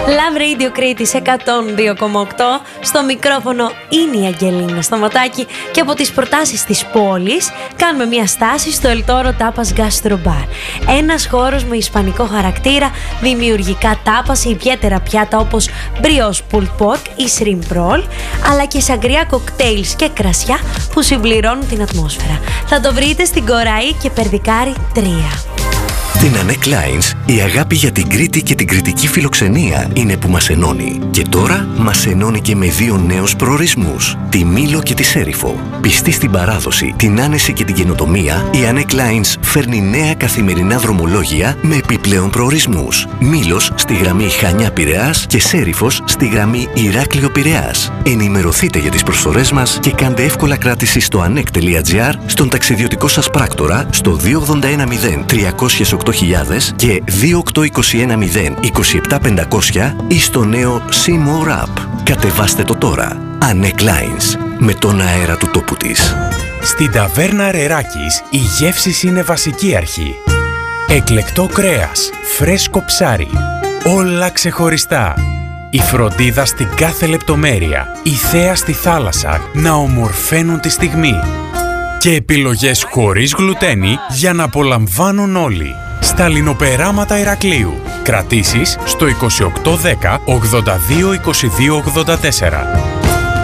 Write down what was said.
Love Radio Κρήτης 102,8. Στο μικρόφωνο είναι η Αγγελίνα Σταματάκη και από τις προτάσεις της πόλης κάνουμε μια στάση στο El Toro Tapas Gastro Bar. Ένας χώρος με ισπανικό χαρακτήρα, δημιουργικά τάπας, ιδιαίτερα πιάτα όπως brioche pulled pork ή shrimp roll, αλλά και σαγκριά κοκτέιλς και κρασιά που συμπληρώνουν την ατμόσφαιρα. Θα το βρείτε στην Κοραή και Περδικάρη 3. Στην Annette Lines, η αγάπη για την Κρήτη και την κρητική φιλοξενία είναι που μας ενώνει. Και τώρα μας ενώνει και με δύο νέους προορισμούς, τη Μήλο και τη Σέριφο. Πιστή στην παράδοση, την άνεση και την καινοτομία, η Annette Lines φέρνει νέα καθημερινά δρομολόγια με επιπλέον προορισμούς. Μήλος στη γραμμή Χανιά-Πειραιάς και Σέριφος στη γραμμή Ηράκλειο-Πειραιάς. Ενημερωθείτε για τις προσφορές μας και κάντε εύκολα κράτηση στο annette.gr, στον ταξιδιωτικό σας πράκτορα, στο 2810 308 και 28210 27500 ή στο νέο C-More App. Κατεβάστε το τώρα. Annette Lines, με τον αέρα του τόπου της. Στην ταβέρνα Ρεράκης η γεύση είναι βασική αρχή. Εκλεκτό κρέας, φρέσκο ψάρι, όλα ξεχωριστά. Η φροντίδα στην κάθε λεπτομέρεια, η θέα στη θάλασσα να ομορφαίνουν τη στιγμή. Και επιλογές χωρίς γλουτένι για να απολαμβάνουν όλοι. Στα λινοπεράματα Ηρακλείου. Κρατήσεις στο 2810 82 22 84.